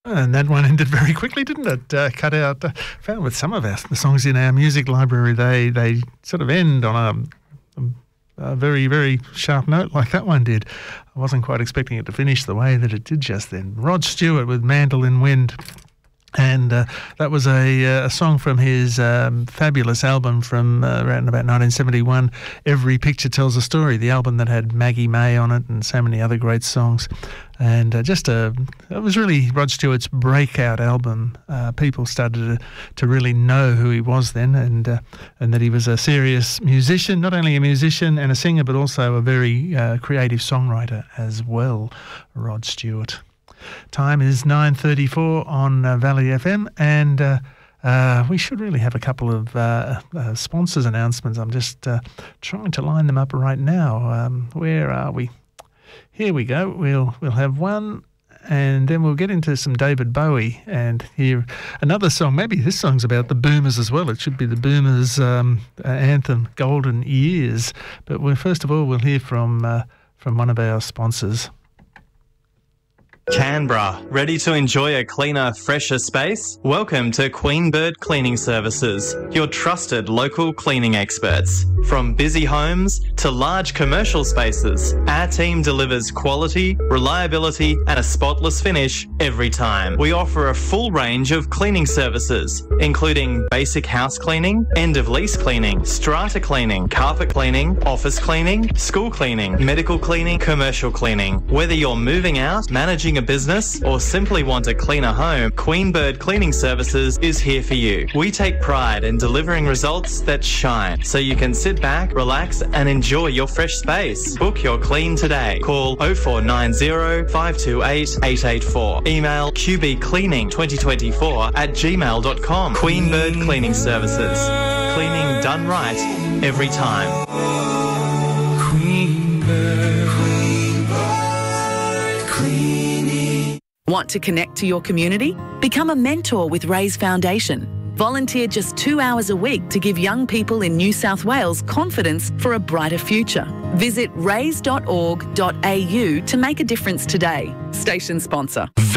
And that one ended very quickly, didn't it? Cut out. Found with some of the songs in our music library, they sort of end on a very, very sharp note like that one did. I wasn't quite expecting it to finish the way that it did just then. Rod Stewart with Mandolin Wind. And that was a song from his fabulous album from around about 1971, Every Picture Tells a Story, the album that had Maggie May on it and so many other great songs. And it was really Rod Stewart's breakout album. People started to really know who he was then, and that he was a serious musician, not only a musician and a singer, but also a very creative songwriter as well, Rod Stewart. Time is 9:34 on Valley FM, and we should really have a couple of sponsors announcements. I'm just trying to line them up right now. Where are we? Here we go. We'll have one, and then we'll get into some David Bowie and hear another song. Maybe this song's about the Boomers as well. It should be the Boomers anthem, Golden Years. But first of all, we'll hear from one of our sponsors. Canberra, ready to enjoy a cleaner, fresher space? Welcome to Queen Bird Cleaning Services, your trusted local cleaning experts. From busy homes to large commercial spaces, our team delivers quality, reliability and a spotless finish every time. We offer a full range of cleaning services, including basic house cleaning, end-of-lease cleaning, strata cleaning, carpet cleaning, office cleaning, school cleaning, medical cleaning, commercial cleaning. Whether you're moving out, managing a business, or simply want a cleaner home, Queen Bird Cleaning Services is here for you. We take pride in delivering results that shine, so you can sit back, relax, and enjoy your fresh space. Book your clean today. Call 0490 528 884. Email qbcleaning2024@gmail.com. Queen Bird Cleaning Services. Cleaning done right every time. Queen Bird. Want to connect to your community? Become a mentor with Raise Foundation. Volunteer just 2 hours a week to give young people in New South Wales confidence for a brighter future. Visit raise.org.au to make a difference today. Station sponsor.